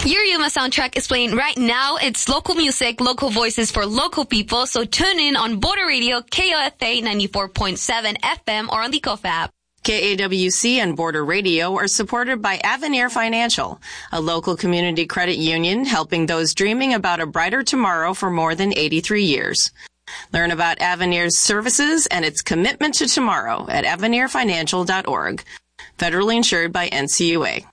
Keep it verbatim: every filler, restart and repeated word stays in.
Your Yuma soundtrack is playing right now. It's local music, local voices for local people. So tune in on Border Radio, K O F A ninety-four point seven F M, or on the K O F app. K A W C and Border Radio are supported by Avenir Financial, a local community credit union helping those dreaming about a brighter tomorrow for more than eighty-three years. Learn about Avenir's services and its commitment to tomorrow at avenir financial dot org. Federally insured by N C U A.